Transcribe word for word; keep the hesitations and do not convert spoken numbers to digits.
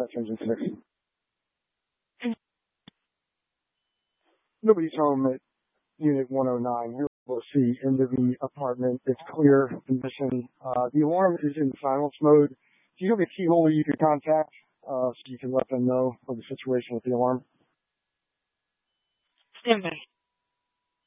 dispatch engine six. Nobody's home at unit one oh nine. You're able to see into the apartment. It's clear condition. Uh, the alarm is in silence mode. Do you have a key holder you can contact uh, so you can let them know of the situation with the alarm? Stand by.